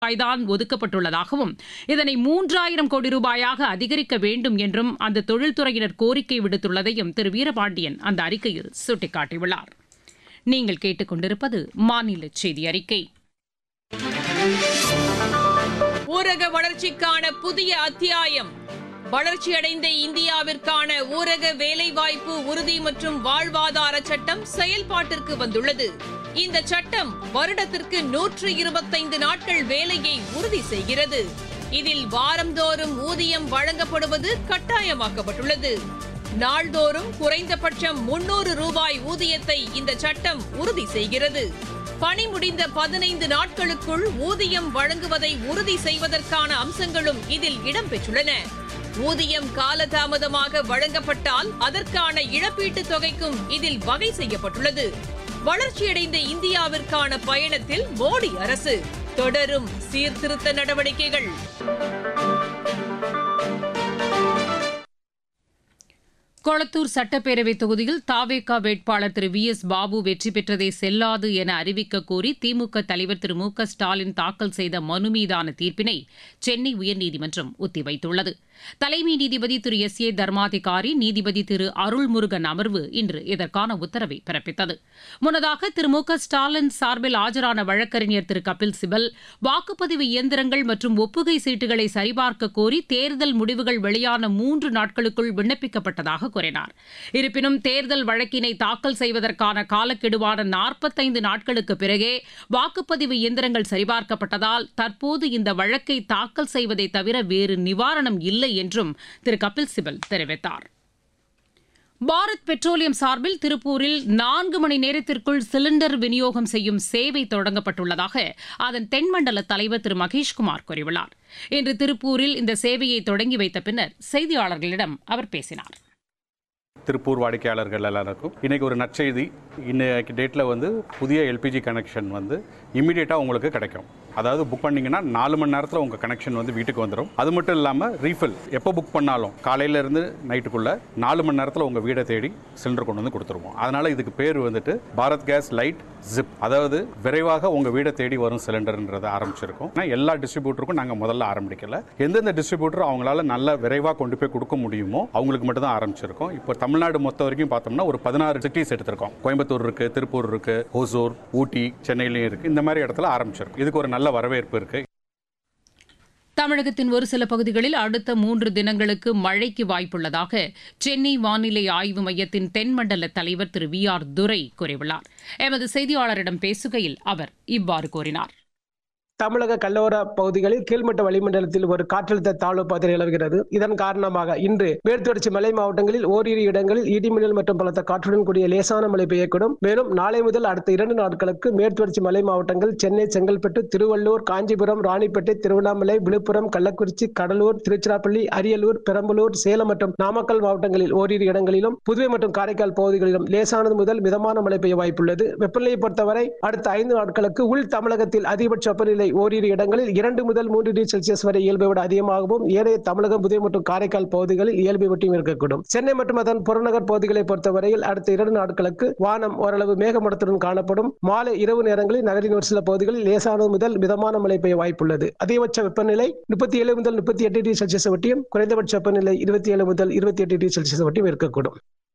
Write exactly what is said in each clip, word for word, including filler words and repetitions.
ரூபாய்தான் ஒதுக்கப்பட்டுள்ளதாகவும் இதனை மூன்றாயிரம் கோடி ரூபாயாக அதிகரிக்க வேண்டும் என்றும் அந்த தொழில்துறையினர் கோரிக்கை விடுத்துள்ளதையும் திரு வீரபாண்டியன் அந்த அறிக்கையில் சுட்டிக்காட்டியுள்ளார். நீங்கள் கேட்டுக்கொண்டிருப்பது மாநில செய்தி அறிக்கை. ஊரக வளர்ச்சிக்கான புதிய அத்தியாயம். வளர்ச்சியடைந்த இந்தியாவிற்கான ஊரக வேலைவாய்ப்பு உறுதி மற்றும் வாழ்வாதார சட்டம் செயல்பாட்டிற்கு வந்துள்ளது. இந்த சட்டம் வருடத்திற்கு நூற்று இருபத்தைந்து நாட்கள் வேலையை உறுதி செய்கிறது. இதில் வாரந்தோறும் ஊதியம் வழங்கப்படுவது கட்டாயமாக்கப்பட்டுள்ளது. நாள்தோறும் குறைந்தபட்சம் முன்னூறு ரூபாய் ஊதியத்தை இந்த சட்டம் உறுதி செய்கிறது. பணி முடிந்த பதினைந்து நாட்களுக்குள் ஊதியம் வழங்குவதை உறுதி செய்வதற்கான அம்சங்களும் இதில் இடம்பெற்றுள்ளன. ஊதியம் காலதாமதமாக வழங்கப்பட்டால் அதற்கான இழப்பீட்டுத் தொகைக்கும் இதில் வகை செய்யப்பட்டுள்ளது. வளர்ச்சியடைந்த இந்தியாவிற்கான பயணத்தில் மோடி அரசு தொடரும் சீர்திருத்த நடவடிக்கைகள். கொளத்தூர் சட்டப்பேரவை தொகுதியில் தாவேகா வேட்பாளர் திரு வி எஸ் பாபு வெற்றி பெற்றதை செல்லாது என அறிவிக்க கோரி திமுக தலைவர் திரு மு க ஸ்டாலின் தாக்கல் செய்த மனு மீதான தீர்ப்பினை சென்னை உயர்நீதிமன்றம் ஒத்திவைத்துள்ளது. தலைமை நீதிபதி திரு எஸ் ஏ தர்மாதிகாரி, நீதிபதி திரு அருள்முருகன் அமர்வு இன்று இதற்கான உத்தரவை பிறப்பித்தது. முன்னதாக திரு மு க ஸ்டாலின் சார்பில் ஆஜரான வழக்கறிஞர் திரு கபில் சிபல் வாக்குப்பதிவு இயந்திரங்கள் மற்றும் ஒப்புகை சீட்டுகளை சரிபார்க்க கோரி தேர்தல் முடிவுகள் வெளியான மூன்று நாட்களுக்குள் விண்ணப்பிக்கப்பட்டதாக கூறினார். இருப்பினும் தேர்தல் வழக்கினை தாக்கல் செய்வதற்கான காலக்கெடுவான நாற்பத்தைந்து நாட்களுக்கு பிறகே வாக்குப்பதிவு இயந்திரங்கள் சரிபார்க்கப்பட்டதால் தற்போது இந்த வழக்கை தாக்கல் செய்வதை தவிர வேறு நிவாரணம் இல்லை என்றும் திரு கபில் சிபல் தெரிவித்தார். பாரத் பெட்ரோலியம் சார்பில் திருப்பூரில் நான்கு மணி நேரத்திற்குள் சிலிண்டர் விநியோகம் செய்யும் சேவை தொடங்கப்பட்டுள்ளதாக அதன் தென்மண்டல தலைவர் திரு மகேஷ்குமார் கூறியுள்ளார். இன்று திருப்பூரில் இந்த சேவையை தொடங்கி வைத்த பின்னர் செய்தியாளர்களிடம் அவர் பேசினார். திருப்பூர் வாடிக்கையாளர்கள் எல்லாருக்கும் இன்னைக்கு ஒரு நற்செய்தி. இன்னைக்கு டேட்டில் வந்து புதிய எல்பிஜி கனெக்ஷன் வந்து இமீடியட்டாக உங்களுக்கு கிடைக்கும். அதாவது புக் பண்ணிங்கன்னா நாலு மணி நேரத்தில் உங்கள் கனெக்ஷன் வந்து வீட்டுக்கு வந்துடும். அது மட்டும் இல்லாமல் ரீஃபில் எப்போ புக் பண்ணாலும் காலையிலேருந்து நைட்டுக்குள்ளே நாலு மணி நேரத்தில் உங்கள் வீடை தேடி சிலிண்டர் கொண்டு வந்து கொடுத்துருவோம். அதனால் இதுக்கு பேர் வந்துட்டு பாரத் கேஸ் லைட் ஜிப், அதாவது விரைவாக உங்கள் வீடை தேடி வரும் சிலிண்டர்ன்றதை ஆரம்பிச்சிருக்கோம். ஆனால் எல்லா டிஸ்ட்ரிபியூட்டருக்கும் நாங்கள் முதல்ல ஆரம்பிக்கல. எந்தெந்த டிஸ்ட்ரிபியூட்டர் அவங்களால நல்ல விரைவாக கொண்டு போய் கொடுக்க முடியுமோ அவங்களுக்கு மட்டும் தான் ஆரம்பிச்சிருக்கோம். இப்போ தமிழ்நாடு மொத்த வரைக்கும் பார்த்தோம்னா ஒரு பதினாறு சிட்டிஸ் எடுத்திருக்கோம். கோயம்புத்தூர் இருக்கு, திருப்பூர் இருக்கு, ஹோசூர், ஊட்டி, சென்னையிலையும் இருக்கு. இந்த மாதிரி இடத்துல ஆரம்பிச்சிருக்கோம். இதுக்கு ஒரு நல்ல வரவேற்பு இருக்கு. தமிழகத்தின் ஒரு சில பகுதிகளில் அடுத்த மூன்று தினங்களுக்கு மழைக்கு வாய்ப்புள்ளதாக சென்னை வானிலை ஆய்வு மையத்தின் தென்மண்டல தலைவர் திரு வி ஆர் துரை கூறியுள்ளார். எமது செய்தியாளரிடம் பேசுகையில் அவர் இவ்வாறு கூறினார். தமிழக கடலோர பகுதிகளில் கீழ்மட்ட வளிமண்டலத்தில் ஒரு காற்றழுத்த தாழ்வு பாதை நிலவுகிறது. இதன் காரணமாக இன்று மேற்குத்தொடர்ச்சி மலை மாவட்டங்களில் ஓரிரு இடங்களில் இடிமின்னல் மற்றும் பலத்த காற்றுடன் கூடிய லேசான மழை பெய்யக்கூடும். மேலும் நாளை முதல் அடுத்த இரண்டு நாட்களுக்கு மேற்குத்தொடர்ச்சி மலை மாவட்டங்கள் சென்னை, செங்கல்பட்டு, திருவள்ளூர், காஞ்சிபுரம், ராணிப்பேட்டை, திருவண்ணாமலை, விழுப்புரம், கள்ளக்குறிச்சி, கடலூர், திருச்சிராப்பள்ளி, அரியலூர், பெரம்பலூர், சேலம் மற்றும் நாமக்கல் மாவட்டங்களில் ஓரிரு இடங்களிலும், புதுவை மற்றும் காரைக்கால் பகுதிகளிலும் லேசானது முதல் மிதமான மழை பெய்ய வாய்ப்புள்ளது. வெப்பநிலையை பொறுத்தவரை அடுத்த ஐந்து நாட்களுக்கு உள் தமிழகத்தில் அதிகபட்ச வெப்பநிலை ஓரிரு இடங்களில் இரண்டு முதல் மூன்று டிகிரி செல்சியஸ் வரை இயல்பை விட அதிகமாகவும், ஏனைய தமிழகம், புதுவை மற்றும் காரைக்கால் பகுதிகளில் இயல்பை விட்டும் இருக்கக்கூடும். சென்னை மற்றும் அதன் புறநகர் பகுதிகளை பொறுத்தவரையில் அடுத்த இரண்டு நாட்களுக்கு வானம் ஓரளவு மேகமூட்டத்துடன் காணப்படும். மாலை இரவு நேரங்களில் நகரின் ஒரு சில பகுதிகளில் லேசானது முதல் மிதமான மழை பெய்ய வாய்ப்புள்ளது. அதிகபட்ச வெப்பநிலை முப்பத்தி ஏழு முதல் முப்பத்தி எட்டு டிகிரி செல்சியஸ் வட்டியும், குறைந்தபட்ச வெப்பநிலை இருபத்தி ஏழு முதல் இருபத்தி எட்டு டிகிரி செல்சியஸ் வட்டியும் இருக்கக்கூடும்.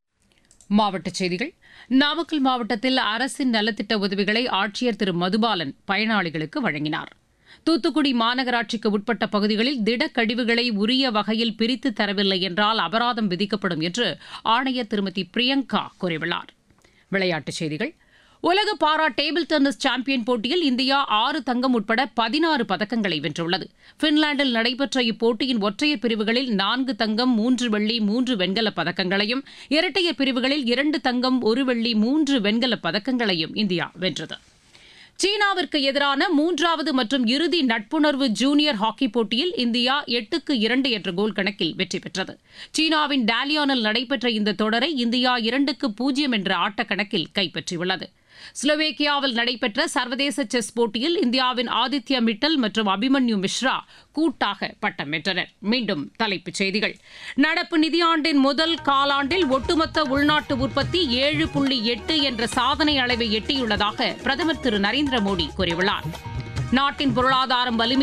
மாவட்டச் செய்திகள். நாமக்கல் மாவட்டத்தில் அரசின் நலத்திட்ட உதவிகளை ஆட்சியர் திரு மதுபாலன் பயனாளிகளுக்கு வழங்கினார். தூத்துக்குடி மாநகராட்சிக்கு உட்பட்ட பகுதிகளில் திடக்கழிவுகளை உரிய வகையில் பிரித்து தரவில்லை என்றால் அபராதம் விதிக்கப்படும் என்று ஆணையர் திருமதி பிரியங்கா கூறியுள்ளார். விளையாட்டுச் செய்திகள். உலக பாரா டேபிள் டென்னிஸ் சாம்பியன் போட்டியில் இந்தியா ஆறு தங்கம் உட்பட பதினாறு பதக்கங்களை வென்றுள்ளது. பின்லாந்தில் நடைபெற்ற இப்போட்டியின் ஒற்றையர் பிரிவுகளில் நான்கு தங்கம், மூன்று வெள்ளி, மூன்று வெண்கலப் பதக்கங்களையும், இரட்டையர் பிரிவுகளில் இரண்டு தங்கம், ஒரு வெள்ளி, மூன்று வெண்கலப் பதக்கங்களையும் இந்தியா வென்றது. சீனாவிற்கு எதிரான மூன்றாவது மற்றும் இறுதி நட்புணர்வு ஜூனியர் ஹாக்கி போட்டியில் இந்தியா எட்டுக்கு இரண்டு என்ற கோல் கணக்கில் வெற்றி பெற்றது. சீனாவின் டாலியானில் நடைபெற்ற இந்த தொடரை இந்தியா இரண்டுக்கு பூஜ்ஜியம் என்ற ஆட்டக்கணக்கில் கைப்பற்றியுள்ளது. ஸ்லோவேக்கியாவில் நடைபெற்ற சர்வதேச செஸ் போட்டியில் இந்தியாவின் ஆதித்யா மிட்டல் மற்றும் அபிமன்யு மிஸ்ரா கூட்டாக பட்டம் வென்றனர். மீண்டும் தலைப்புச் செய்திகள். நடப்பு நிதியாண்டின் முதல் காலாண்டில் ஒட்டுமொத்த உள்நாட்டு உற்பத்தி ஏழு புள்ளி எட்டு என்ற சாதனை அளவை எட்டியுள்ளதாக பிரதமர் திரு நரேந்திர மோடி கூறியுள்ளார். நாட்டின் பொருளாதாரம் வலிமை